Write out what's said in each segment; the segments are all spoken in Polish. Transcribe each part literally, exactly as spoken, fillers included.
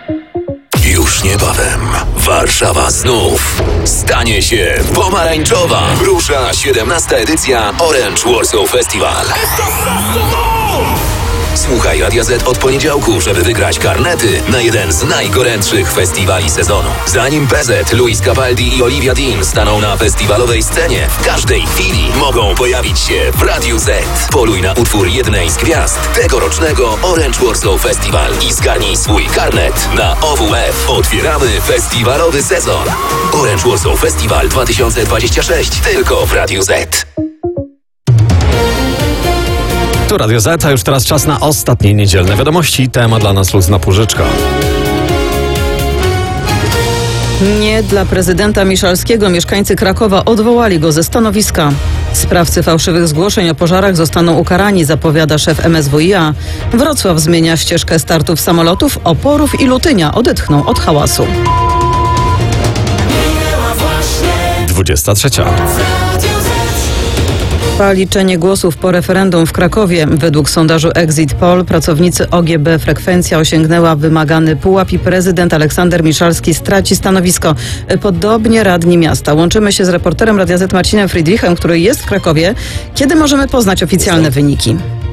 Już niebawem Warszawa znów stanie się pomarańczowa. Rusza siedemnasta edycja Orange Warsaw Festival. Słuchaj Radia Z od poniedziałku, żeby wygrać karnety na jeden z najgorętszych festiwali sezonu. Zanim P Z, Luis Capaldi i Olivia Dean staną na festiwalowej scenie, w każdej chwili mogą pojawić się w Radiu Z. Poluj na utwór jednej z gwiazd tegorocznego Orange Warsaw Festival i zgarnij swój karnet na O W F. Otwieramy festiwalowy sezon. Orange Warsaw Festival dwa tysiące dwudziesty szósty tylko w Radiu Z. Tu Radio Z, a już teraz czas na ostatnie niedzielne wiadomości. Temat dla nas Luzna Półżyczka. Nie dla prezydenta Miszalskiego. Mieszkańcy Krakowa odwołali go ze stanowiska. Sprawcy fałszywych zgłoszeń o pożarach zostaną ukarani, zapowiada szef M S W i A. Wrocław zmienia ścieżkę startów samolotów, Oporów i Lutynia odetchną od hałasu. dwudziesta trzecia. Trwa liczenie głosów po referendum w Krakowie. Według sondażu Exit Poll pracownicy O G B Frekwencja osiągnęła wymagany pułap i prezydent Aleksander Miszalski straci stanowisko. Podobnie radni miasta. Łączymy się z reporterem Radia Z Marcinem Friedrichem, który jest w Krakowie. Kiedy możemy poznać oficjalne wyniki?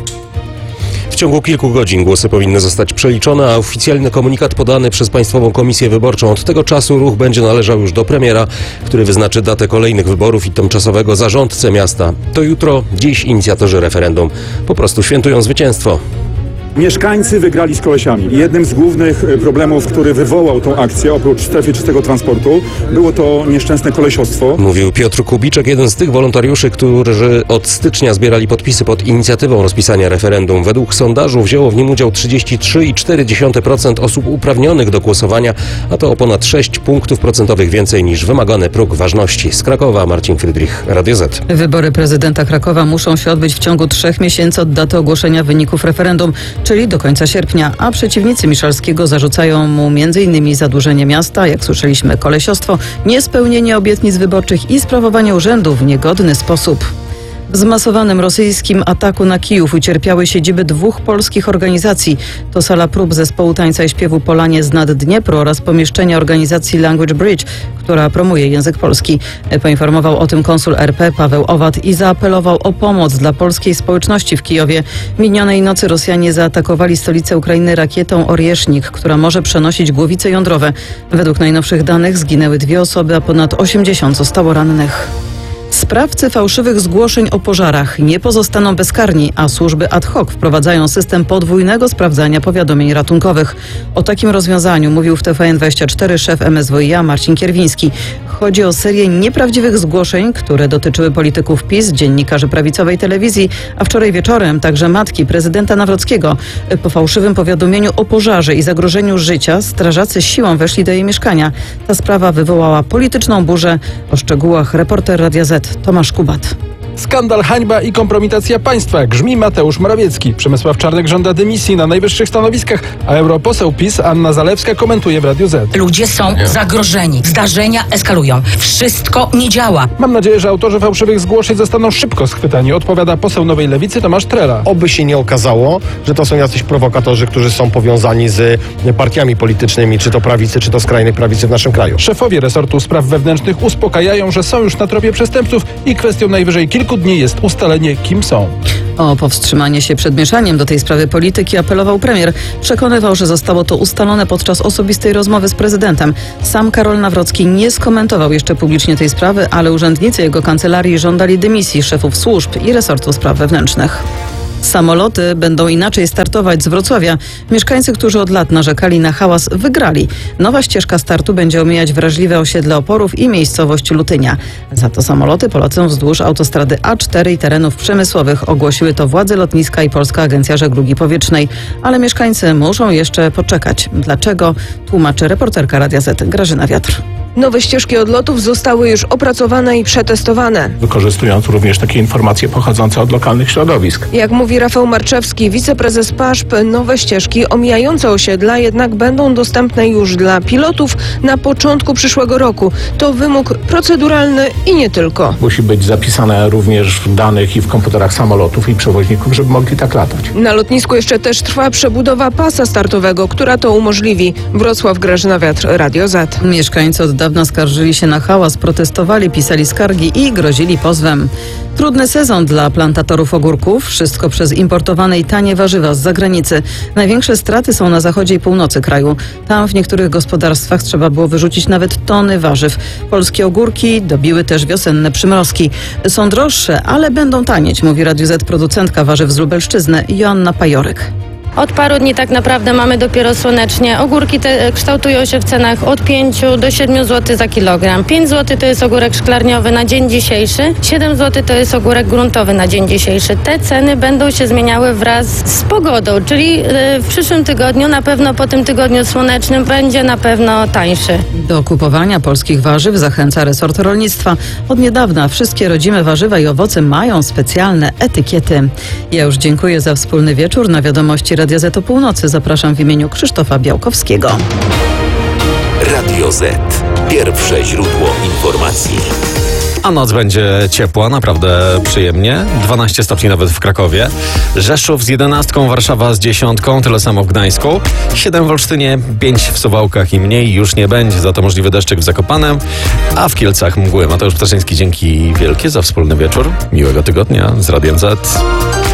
W ciągu kilku godzin głosy powinny zostać przeliczone, a oficjalny komunikat podany przez Państwową Komisję Wyborczą. Od tego czasu ruch będzie należał już do premiera, który wyznaczy datę kolejnych wyborów i tymczasowego zarządcę miasta. To jutro, dziś inicjatorzy referendum po prostu świętują zwycięstwo. Mieszkańcy wygrali z kolesiami. Jednym z głównych problemów, który wywołał tą akcję, oprócz strefy czystego transportu, było to nieszczęsne kolesiostwo. Mówił Piotr Kubiczek, jeden z tych wolontariuszy, którzy od stycznia zbierali podpisy pod inicjatywą rozpisania referendum. Według sondażu wzięło w nim udział trzydzieści trzy przecinek cztery procent osób uprawnionych do głosowania, a to o ponad sześć punktów procentowych więcej niż wymagany próg ważności. Z Krakowa Marcin Friedrich, Radio Z. Wybory prezydenta Krakowa muszą się odbyć w ciągu trzech miesięcy od daty ogłoszenia wyników referendum, czyli do końca sierpnia, a przeciwnicy Miszalskiego zarzucają mu między innymi zadłużenie miasta, jak słyszeliśmy, kolesiostwo, niespełnienie obietnic wyborczych i sprawowanie urzędu w niegodny sposób. W zmasowanym rosyjskim ataku na Kijów ucierpiały siedziby dwóch polskich organizacji. To sala prób zespołu tańca i śpiewu Polanie z nad Dniepru oraz pomieszczenia organizacji Language Bridge, która promuje język polski. Poinformował o tym konsul R P Paweł Owad i zaapelował o pomoc dla polskiej społeczności w Kijowie. Minionej nocy Rosjanie zaatakowali stolicę Ukrainy rakietą Oriesznik, która może przenosić głowice jądrowe. Według najnowszych danych zginęły dwie osoby, a ponad osiemdziesiąt zostało rannych. Sprawcy fałszywych zgłoszeń o pożarach nie pozostaną bezkarni, a służby ad hoc wprowadzają system podwójnego sprawdzania powiadomień ratunkowych. O takim rozwiązaniu mówił w T V N dwadzieścia cztery szef M S W i A Marcin Kierwiński. Chodzi o serię nieprawdziwych zgłoszeń, które dotyczyły polityków PiS, dziennikarzy prawicowej telewizji, a wczoraj wieczorem także matki prezydenta Nawrockiego. Po fałszywym powiadomieniu o pożarze i zagrożeniu życia strażacy siłą weszli do jej mieszkania. Ta sprawa wywołała polityczną burzę. O szczegółach reporter Radia Z Tomasz Kubat. Skandal, hańba i kompromitacja państwa. Grzmi Mateusz Morawiecki. Przemysław Czarnek żąda dymisji na najwyższych stanowiskach, a europoseł PiS Anna Zalewska komentuje w Radiu Z. Ludzie są zagrożeni. Zdarzenia eskalują. Wszystko nie działa. Mam nadzieję, że autorzy fałszywych zgłoszeń zostaną szybko schwytani, odpowiada poseł Nowej Lewicy Tomasz Trela. Oby się nie okazało, że to są jacyś prowokatorzy, którzy są powiązani z partiami politycznymi, czy to prawicy, czy to skrajnej prawicy w naszym kraju. Szefowie resortu spraw wewnętrznych uspokajają, że są już na tropie przestępców i kwestią najwyżej kilku dni jest ustalenie, kim są. O powstrzymanie się przed mieszaniem do tej sprawy polityki apelował premier. Przekonywał, że zostało to ustalone podczas osobistej rozmowy z prezydentem. Sam Karol Nawrocki nie skomentował jeszcze publicznie tej sprawy, ale urzędnicy jego kancelarii żądali dymisji szefów służb i resortu spraw wewnętrznych. Samoloty będą inaczej startować z Wrocławia. Mieszkańcy, którzy od lat narzekali na hałas, wygrali. Nowa ścieżka startu będzie omijać wrażliwe osiedle Oporów i miejscowość Lutynia. Za to samoloty polecą wzdłuż autostrady A cztery i terenów przemysłowych. Ogłosiły to władze lotniska i Polska Agencja Żeglugi Powietrznej. Ale mieszkańcy muszą jeszcze poczekać. Dlaczego? Tłumaczy reporterka Radia Z Grażyna Wiatr. Nowe ścieżki odlotów zostały już opracowane i przetestowane. Wykorzystując również takie informacje pochodzące od lokalnych środowisk. Jak mówi Rafał Marczewski, wiceprezes P A S P, nowe ścieżki omijające osiedla jednak będą dostępne już dla pilotów na początku przyszłego roku. To wymóg proceduralny i nie tylko. Musi być zapisane również w danych i w komputerach samolotów i przewoźników, żeby mogli tak latać. Na lotnisku jeszcze też trwa przebudowa pasa startowego, która to umożliwi. Wrocław, Grażyna Wiatr, Radio Z. Mieszkańcy od dawna skarżyli się na hałas, protestowali, pisali skargi i grozili pozwem. Trudny sezon dla plantatorów ogórków. Wszystko przez importowane i tanie warzywa z zagranicy. Największe straty są na zachodzie i północy kraju. Tam w niektórych gospodarstwach trzeba było wyrzucić nawet tony warzyw. Polskie ogórki dobiły też wiosenne przymrozki. Są droższe, ale będą tanieć, mówi Radio Z producentka warzyw z Lubelszczyzny Joanna Pajorek. Od paru dni tak naprawdę mamy dopiero słonecznie. Ogórki te kształtują się w cenach od pięciu do siedmiu złotych za kilogram. pięć złotych to jest ogórek szklarniowy na dzień dzisiejszy, siedem złotych to jest ogórek gruntowy na dzień dzisiejszy. Te ceny będą się zmieniały wraz z pogodą, czyli w przyszłym tygodniu, na pewno po tym tygodniu słonecznym będzie na pewno tańszy. Do kupowania polskich warzyw zachęca resort rolnictwa. Od niedawna wszystkie rodzime warzywa i owoce mają specjalne etykiety. Ja już dziękuję za wspólny wieczór. Na Wiadomości Radia Z o północy zapraszam w imieniu Krzysztofa Białkowskiego. Radio Z. Pierwsze źródło informacji. A noc będzie ciepła, naprawdę przyjemnie. dwanaście stopni nawet w Krakowie. Rzeszów z jedenastką, Warszawa z dziesiątką, tyle samo w Gdańsku. siedem w Olsztynie, pięć w Suwałkach i mniej już nie będzie. Za to możliwy deszczyk w Zakopanem, a w Kielcach mgły. Mateusz Ptaszyński, dzięki wielkie za wspólny wieczór. Miłego tygodnia z Radiem Z.